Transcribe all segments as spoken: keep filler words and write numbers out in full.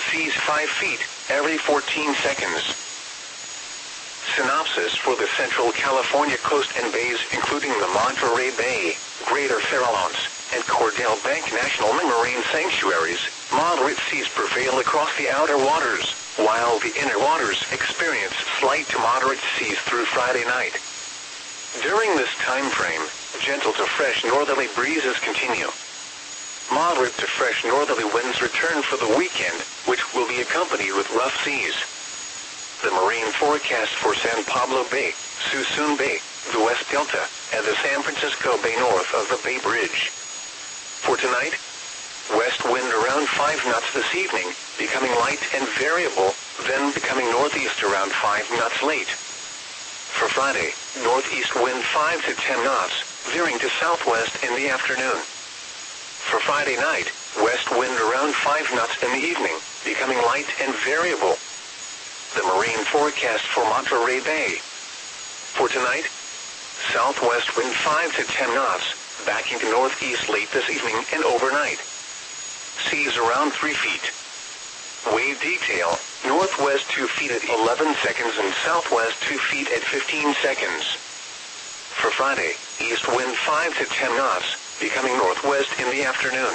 seas five feet every fourteen seconds. Synopsis for the Central California coast and bays including the Monterey Bay, Greater Farallones, and Cordell Bank National Marine Sanctuaries, moderate seas prevail across the outer waters, while the inner waters experience slight to moderate seas through Friday night. During this time frame, gentle to fresh northerly breezes continue. Moderate to fresh northerly winds return for the weekend, which will be accompanied with rough seas. The marine forecast for San Pablo Bay, Suisun Bay, the West Delta, and the San Francisco Bay north of the Bay Bridge. For tonight, west wind around five knots this evening, becoming light and variable, then becoming northeast around five knots late. For Friday, northeast wind five to ten knots, veering to southwest in the afternoon. For Friday night, west wind around five knots in the evening, becoming light and variable. The marine forecast for Monterey Bay. For tonight, southwest wind five to ten knots, backing to northeast late this evening and overnight. Seas around three feet. Wave detail, northwest two feet at eleven seconds and southwest two feet at fifteen seconds. For Friday, east wind five to ten knots, becoming northwest in the afternoon.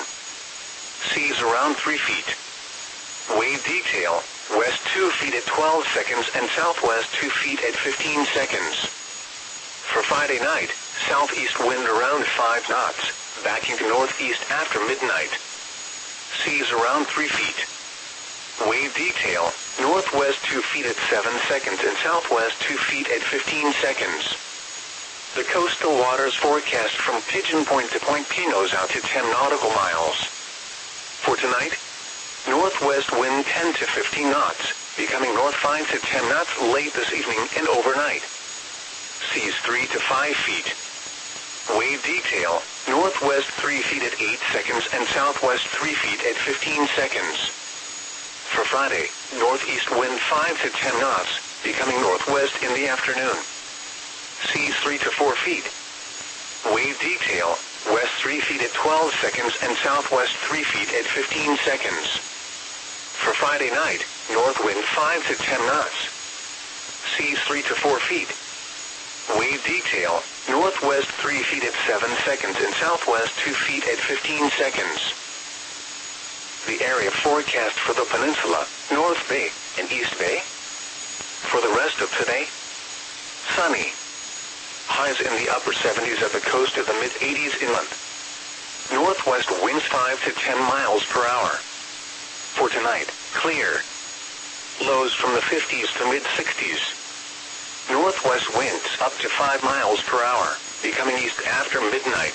Seas around three feet. Wave detail, west two feet at twelve seconds and southwest two feet at fifteen seconds. For Friday night, southeast wind around five knots, backing to northeast after midnight. Seas around three feet. Wave detail, northwest two feet at seven seconds and southwest two feet at fifteen seconds. The coastal waters forecast from Pigeon Point to Point Pinos out to ten nautical miles. For tonight, northwest wind ten to fifteen knots, becoming north five to ten knots late this evening and overnight. Seas three to five feet. Wave detail, northwest three feet at eight seconds and southwest three feet at fifteen seconds. For Friday, northeast wind five to ten knots, becoming northwest in the afternoon. Seas three to four feet. Wave detail, west three feet at twelve seconds and southwest three feet at fifteen seconds. For Friday night, north wind five to ten knots. Seas three to four feet. Wave detail, northwest three feet at seven seconds and southwest two feet at fifteen seconds. The area forecast for the peninsula, North Bay and East Bay. For the rest of today, sunny. Highs in the upper seventies at the coast to the mid-eighties inland. Northwest winds five to ten miles per hour. For tonight, clear. Lows from the fifties to mid-sixties. Northwest winds up to five miles per hour, becoming east after midnight.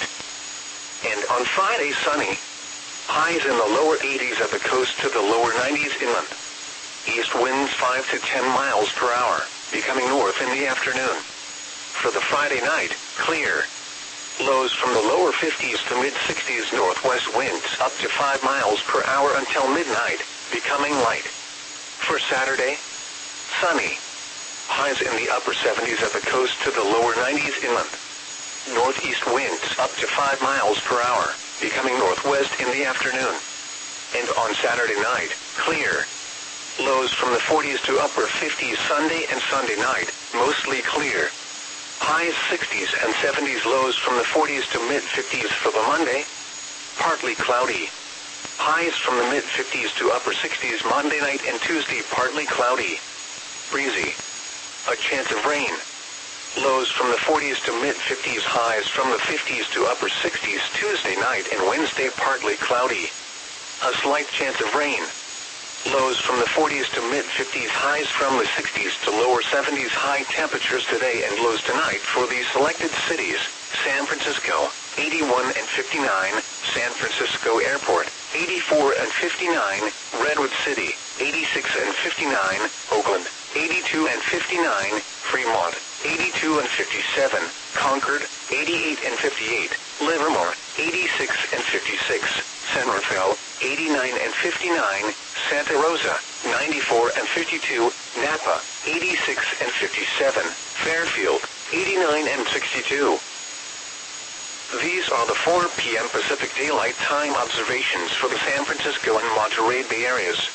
And on Friday, sunny. Highs in the lower eighties at the coast to the lower nineties inland. East winds five to ten miles per hour, becoming north in the afternoon. For the Friday night, clear. Lows from the lower fifties to mid-sixties, northwest winds up to five miles per hour until midnight, becoming light. For Saturday, sunny. Highs in the upper seventies at the coast to the lower nineties inland. Northeast winds up to five miles per hour, becoming northwest in the afternoon. And on Saturday night, clear. Lows from the forties to upper fifties Sunday and Sunday night, mostly clear. Highs sixties and seventies, lows from the forties to mid-fifties for the Monday. Partly cloudy. Highs from the mid-fifties to upper sixties Monday night and Tuesday, partly cloudy. Breezy. A chance of rain. Lows from the forties to mid-fifties, highs from the fifties to upper sixties Tuesday night and Wednesday, partly cloudy. A slight chance of rain. Lows from the forties to mid-fifties, highs from the sixties to lower seventies, high temperatures today and lows tonight for these selected cities: San Francisco, eighty-one and fifty-nine, San Francisco Airport, eighty-four and fifty-nine, Redwood City, eighty-six and fifty-nine, Oakland, eighty-two and fifty-nine, Fremont, eighty-two and fifty-seven, Concord, eighty-eight and fifty-eight, Livermore, eighty-six and fifty-six, San Rafael, eighty-nine and fifty-nine, Santa Rosa, ninety-four and fifty-two, Napa, eighty-six and fifty-seven, Fairfield, eighty-nine and sixty-two. These are the four p m Pacific Daylight Time observations for the San Francisco and Monterey Bay areas.